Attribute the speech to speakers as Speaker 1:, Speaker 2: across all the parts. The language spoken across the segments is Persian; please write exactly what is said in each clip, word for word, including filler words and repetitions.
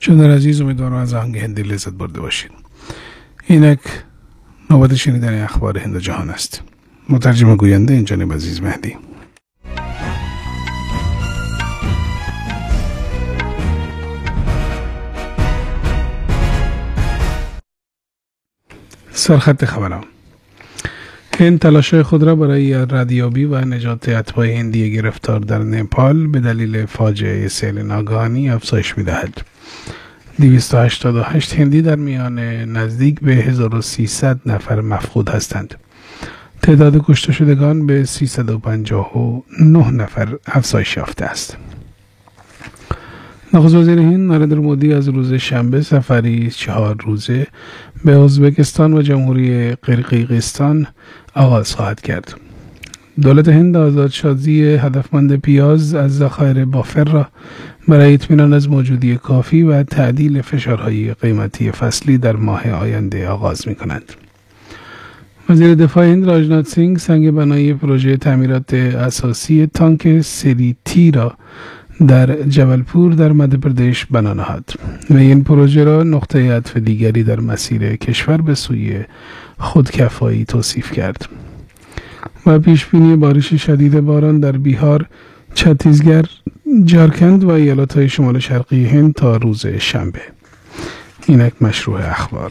Speaker 1: شنوندگان عزیز، امیدوارم از آهنگ هندی لذت برده باشید. اینک نوبت شنیدن اخبار هند و جهان است. مترجم گوینده این جانب عزیز مهدی. سرخط خبران: هند تلاش‌های خود را برای ردیابی و نجات اتباع هندی گرفتار در نپال به دلیل فاجعه سیل ناگهانی افزایش می‌دهد. دویست و هشتاد و هشت هندی در میان نزدیک به هزار و سیصد نفر مفقود هستند. تعداد کشته شدگان به سیصد و پنجاه و نه نفر افزایش یافته است. نخست وزیر هند نریندر مودی از روز شنبه سفری چهار روزه به ازبکستان و جمهوری قرقیزستان آغاز خواهد کرد. دولت هند آزادسازی هدفمند پیاز از ذخایر بافر را برای اطمینان از موجودی کافی و تعدیل فشارهای قیمتی فصلی در ماه آینده آغاز می‌کند. وزیر دفاع هند راجناتھ سینگ سنگ بنایی پروژه تعمیرات اساسی تانک سری تی را در جبلپور در مدھیہ پردیش بنا نهاد و این پروژه را نقطه عطف دیگری در مسیر کشور به سوی خودکفایی توصیف کرد. و پیشبینی بارش شدید باران در بیهار، چتیسگرد، جارکند و ایالت‌های شمال شرقی هند تا روز شنبه. اینک مشروع اخبار.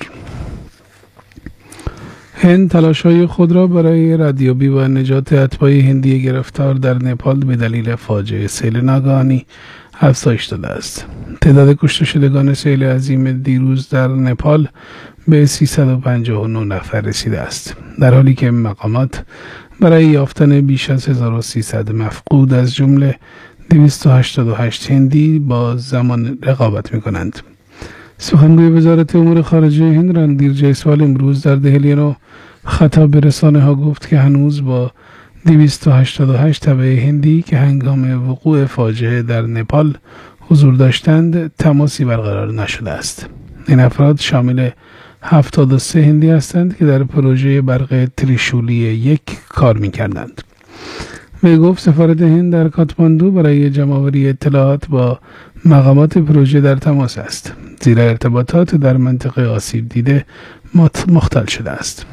Speaker 1: هند تلاش‌های خود را برای ردیابی و نجات اتباع هندی گرفتار در نپال به دلیل فاجعه سیل ناگهانی افزایش داده است. تعداد کشته شدگان سیل عظیم دیروز در نپال به سیصد و پنجاه و نه نفر رسیده است، در حالی که مقامات برای یافتن بیش از هزار و سیصد مفقود از جمله دویست و هشتاد و هشت هندی با زمان رقابت می‌کنند. سخنگوی وزارت امور خارجه هند رندیر جیسوال امروز در دهلی خطاب به رسانه‌ها گفت که هنوز با دویست و هشتاد و هشت تبع هندی که هنگام وقوع فاجعه در نپال حضور داشتند تماسی برقرار نشده است. این افراد شامل هفتاد و سه هندی هستند که در پروژه برق تریشولی یک کار می‌کردند. وی گفت سفارت هند در کاتماندو برای جمع‌آوری اطلاعات با مقامات پروژه در تماس است، زیرا ارتباطات در منطقه آسیب دیده مختل شده است.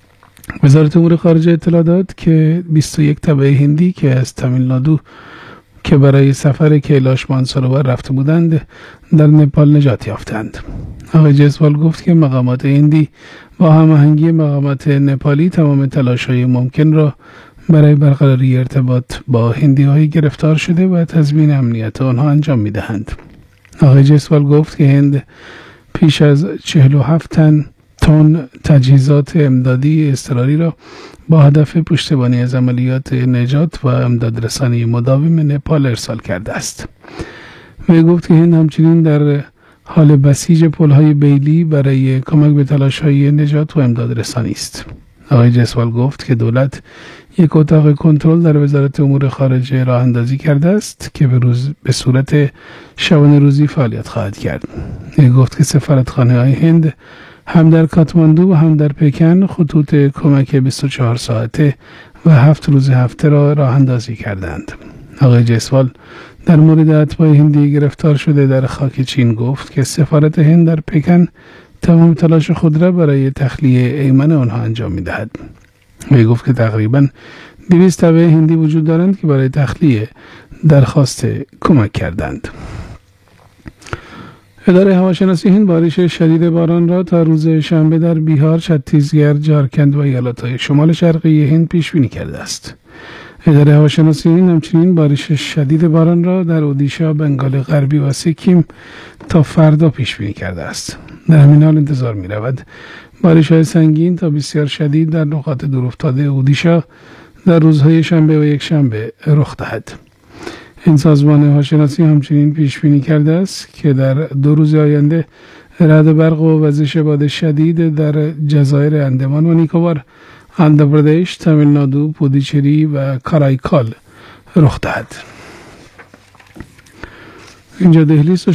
Speaker 1: وزارت امور خارجه اطلاع داد که بیست و یک تبع هندی که از تامیل نادو که برای سفر کیلاش مانسروور رفته بودند در نپال نجات یافتند. آقای جیسوال گفت که مقامات هندی با هماهنگی مقامات نپالی تمام تلاش‌های ممکن را برای برقراری ارتباط با هندی‌های گرفتار شده و تضمین امنیت آنها انجام می‌دهند. آقای جیسوال گفت که هند پیش از چهل و هفت تن تن تجهیزات امدادی اضطراری را با هدف پشتیبانی از عملیات نجات و امدادرسانی مداوم نپال ارسال کرده است. وی گفت که هند همچنین در حال بسیج پل‌های بیلی برای کمک به تلاش‌های نجات و امدادرسانی است. آقای جیسوال گفت که دولت یک اتاق کنترل در وزارت امور خارجه راه اندازی کرده است که به روز به صورت شبانه روزی فعالیت خواهد کرد. این گفت که سفارتخانه‌های هند هم در کاتماندو و هم در پکن خطوط کمک بیست و چهار ساعته و هفت روز هفته را راه اندازی کردند. آقای جیسوال در مورد اتباع هندی گرفتار شده در خاک چین گفت که سفارت هند در پکن تمام تلاش خود را برای تخلیه ایمن آنها انجام می‌دهد. وی گفت که تقریباً دویست تبع هندی وجود دارند که برای تخلیه درخواست کمک کردند. اداره هواشناسی هند بارش شدید باران را تا روز شنبه در بیهار، چتیسگرد، جارکند و ایالت‌های شمال شرقی هند پیش بینی کرده است. اداره هواشناسی هند همچنین بارش شدید باران را در اودیشا، بنگال غربی و سیکیم تا فردا پیش بینی کرده است. در همین حال انتظار می رود بارش‌های سنگین تا بسیار شدید در نقاط دورافتاده اودیشا در روزهای شنبه و یک شنبه رخ دهد. این سازمان هواشناسی همچنین پیش بینی کرده است که در دو روز آینده رعد و برق و وزش باد شدید در جزایر اندمان و نیکوبار، آندھرا پردیش، تامیل نادو، پودوچری و کارایکال رخ دهد. اینجا دهلی